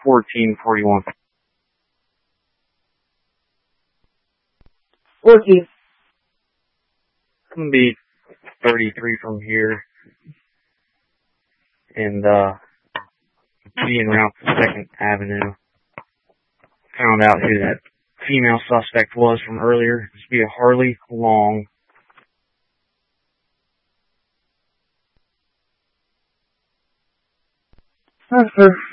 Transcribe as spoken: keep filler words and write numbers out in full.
fourteen forty-one. fourteen. It's going to be thirty-three from here. And, uh, being around second Avenue. Found out who that female suspect was from earlier. This would be a Harley Long. Okay.